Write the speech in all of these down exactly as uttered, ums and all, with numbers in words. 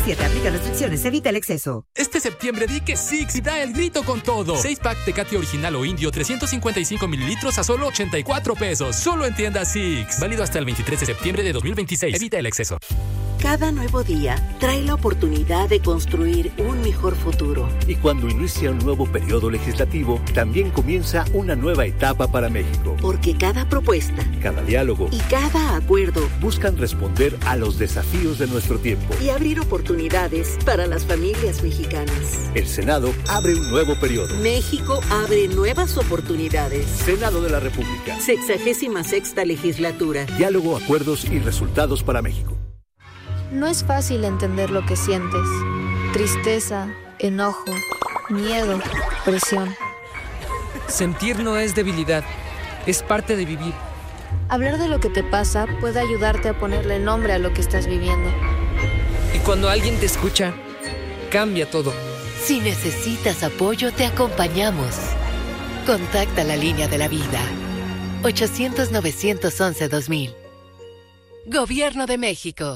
veintisiete. Aplica restricciones. Evita el exceso. Este septiembre di que Six y da el grito con todo. seis pack Tecate Original o Indio, trescientos cincuenta y cinco mililitros a solo ochenta y cuatro pesos. Solo en tienda Six. Válido hasta el veintitrés de septiembre de dos mil veintiséis. Evita el exceso. Cada nuevo día trae la oportunidad de construir un mejor futuro. Y cuando inicia un nuevo periodo legislativo, también comienza una nueva etapa para México. Porque cada propuesta, cada diálogo y cada acuerdo buscan responder a los desafíos de nuestro tiempo y abrir oportunidades para las familias mexicanas. El Senado abre un nuevo periodo. México abre nuevas oportunidades. Senado de la República. Sexagésima sexta legislatura. Diálogo, acuerdos y resultados para México. No es fácil entender lo que sientes. Tristeza, enojo, miedo, presión. Sentir no es debilidad, es parte de vivir. Hablar de lo que te pasa puede ayudarte a ponerle nombre a lo que estás viviendo. Y cuando alguien te escucha, cambia todo. Si necesitas apoyo, te acompañamos. Contacta la línea de la vida. ochocientos, novecientos once, dos mil. Gobierno de México.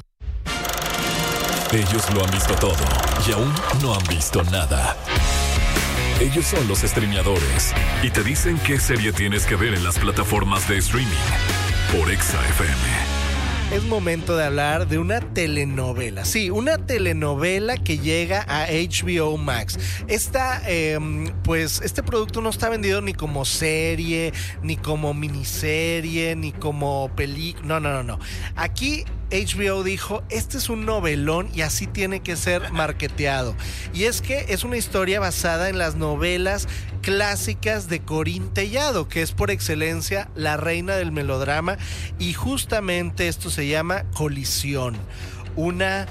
Ellos lo han visto todo y aún no han visto nada. Ellos son los streameadores y te dicen qué serie tienes que ver en las plataformas de streaming por Exa F M. Es momento de hablar de una telenovela. Sí, una telenovela que llega a H B O Max. Esta, eh, pues, este producto no está vendido ni como serie, ni como miniserie, ni como película. No, no, no, no. Aquí H B O dijo, este es un novelón y así tiene que ser marketeado. Y es que es una historia basada en las novelas clásicas de Corín Tellado, que es por excelencia la reina del melodrama, y justamente esto se llama Colisión, una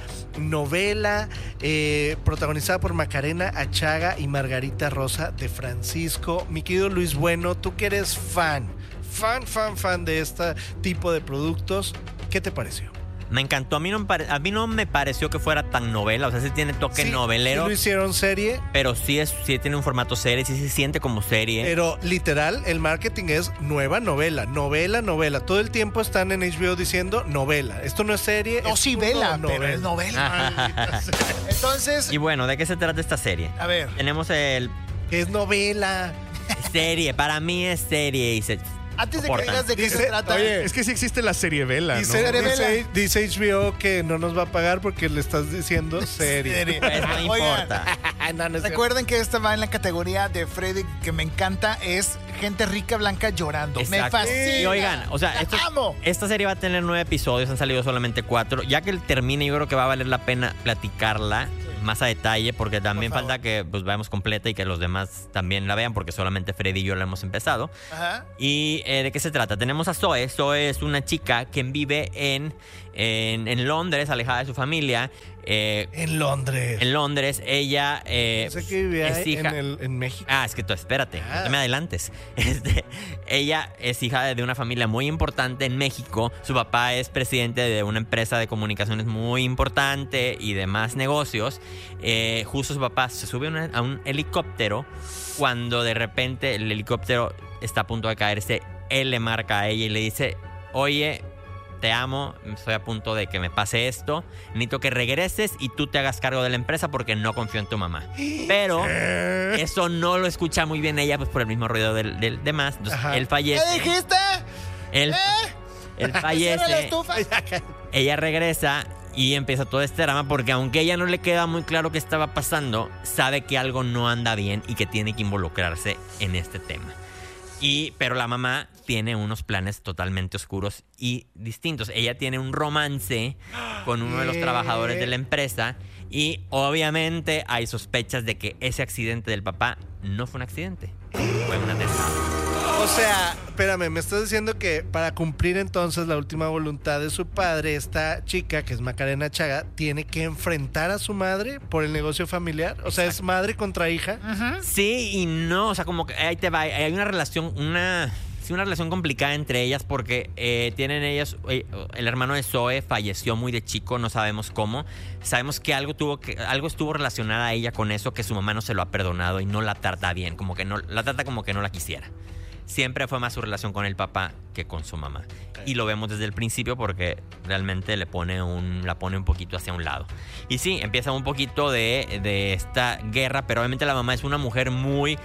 novela eh, protagonizada por Macarena Achaga y Margarita Rosa de Francisco. Mi querido Luis Bueno, tú que eres fan, fan, fan, fan de este tipo de productos, ¿qué te pareció? Me encantó, a mí, no me pare... a mí no me pareció que fuera tan novela, o sea, sí tiene toque sí, novelero. Sí lo hicieron serie. Pero sí, es, sí tiene un formato serie, sí se siente como serie. Pero literal, el marketing es nueva novela, novela, novela. Todo el tiempo están en H B O diciendo novela. Esto no es serie. No, es sí, vela, novela. pero es novela. Entonces... Y bueno, ¿de qué se trata esta serie? A ver. Tenemos el... Es novela. Serie, para mí es serie y se... Antes de Portan. que digas de qué Dice, se trata. oye, es que sí existe la serie Vela, dice, ¿no? Dice, dice H B O que no nos va a pagar porque le estás diciendo serie. serie. Pues no importa. no, no Recuerden que esta va en la categoría de Freddy, que me encanta, es gente rica blanca llorando. Exacto. Me fascina. Y oigan, o sea, esto, esta serie va a tener nueve episodios, han salido solamente cuatro. Ya que termine, yo creo que va a valer la pena platicarla más a detalle, porque también Por falta que pues veamos completa y que los demás también la vean, porque solamente Freddy y yo la hemos empezado. Ajá. ¿Y eh, de qué se trata? Tenemos a Zoe. Zoe es una chica que vive en, en, en Londres, alejada de su familia. Eh, en Londres. En Londres. Ella eh, sé que vivía es hija... en, el, en México. Ah, es que tú espérate, ah. no me adelantes. Este, ella es hija de una familia muy importante en México. Su papá es presidente de una empresa de comunicaciones muy importante y demás negocios. Eh, justo su papá se sube una, a un helicóptero cuando de repente el helicóptero está a punto de caerse. Él le marca a ella y le dice, oye, te amo, estoy a punto de que me pase esto, necesito que regreses y tú te hagas cargo de la empresa porque no confío en tu mamá. Pero eso no lo escucha muy bien ella, pues por el mismo ruido del, del demás. Entonces, él fallece. ¿Qué dijiste? Él, ¿Eh? él fallece. La estufa? Ella regresa y empieza todo este drama porque aunque a ella no le queda muy claro qué estaba pasando, sabe que algo no anda bien y que tiene que involucrarse en este tema. Y, pero la mamá tiene unos planes totalmente oscuros y distintos. Ella tiene un romance con uno de los trabajadores de la empresa y obviamente hay sospechas de que ese accidente del papá no fue un accidente, fue un atentado. O sea, espérame, me estás diciendo que para cumplir entonces la última voluntad de su padre, esta chica, que es Macarena Achaga, tiene que enfrentar a su madre por el negocio familiar. O sea, Exacto. ¿es madre contra hija? Uh-huh. Sí y no, o sea, como que ahí te va, hay una relación, una... Sí, una relación complicada entre ellas porque eh, tienen ellas, eh, el hermano de Zoe falleció muy de chico, no sabemos cómo. Sabemos que algo tuvo que algo estuvo relacionado a ella con eso, que su mamá no se lo ha perdonado y no la trata bien, como que no la trata como que no la quisiera. siempre fue más su relación con el papá que con su mamá. Okay. Y lo vemos desde el principio porque realmente le pone un, la pone un poquito hacia un lado. Y sí, empieza un poquito de, de esta guerra, pero obviamente la mamá es una mujer muy...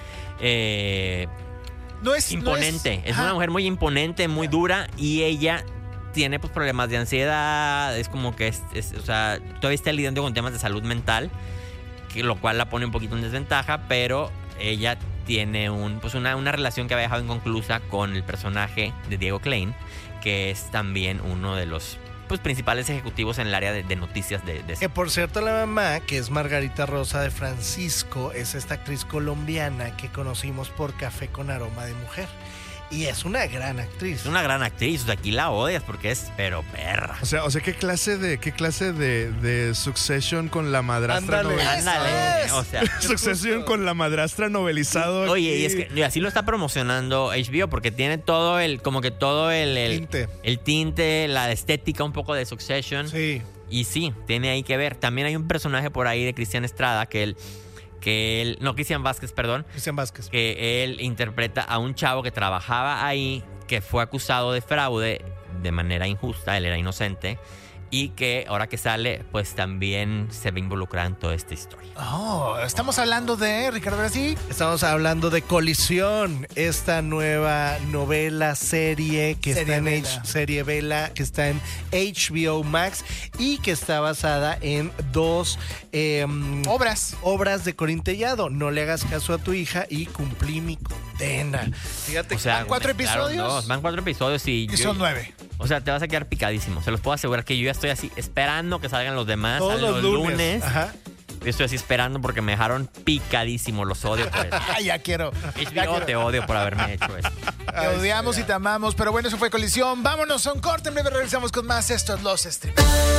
Eh, no es, imponente. No es, es una mujer muy imponente, muy dura, y ella... tiene pues problemas de ansiedad, es como que es, es, o sea, todavía está lidiando con temas de salud mental, que lo cual la pone un poquito en desventaja, pero ella tiene un, pues una, una relación que había dejado inconclusa con el personaje de Diego Klein, que es también uno de los pues, principales ejecutivos en el área de, de noticias de, de... Que por cierto la mamá, que es Margarita Rosa de Francisco, es esta actriz colombiana que conocimos por Café con Aroma de Mujer. Y es una gran actriz. Es una gran actriz, o sea, aquí la odias porque es pero perra. O sea, o sea, ¿qué clase de qué clase de, de Succession con la madrastra ándale, novelizada? Ándale, o sea, Succession con la madrastra novelizado. Oye, aquí. Y es que y así lo está promocionando H B O porque tiene todo el, como que todo el, el tinte, el tinte, la estética un poco de Succession. Sí. Y sí, tiene ahí que ver. También hay un personaje por ahí de Cristian Estrada que él que él, no, Cristian Vázquez, perdón. Cristian Vázquez. Que él interpreta a un chavo que trabajaba ahí, que fue acusado de fraude de manera injusta, él era inocente, y que ahora que sale, pues también se ve involucrado en toda esta historia. Oh, estamos hablando de, Ricardo, ¿verdad? Sí. Estamos hablando de Colisión, esta nueva novela, serie que serie está en Vela. H, serie Vela, que está en H B O Max y que está basada en dos eh, obras. Obras de Corín Tellado. No le hagas caso a tu hija y cumplí mi condena. Fíjate, o sea, ¿van cuatro episodios? Dos, van cuatro episodios y, y yo, son nueve. O sea, te vas a quedar picadísimo. Se los puedo asegurar que yo ya estoy así esperando que salgan los demás. Todos los lunes. lunes. Ajá. Yo estoy así esperando porque me dejaron picadísimo. Los odio por eso. ya quiero. H B O, te odio por haberme hecho eso. Te odiamos y te amamos. Pero bueno, eso fue Colisión. Vámonos a un corte. En breve regresamos con más. Esto es Los Streamers.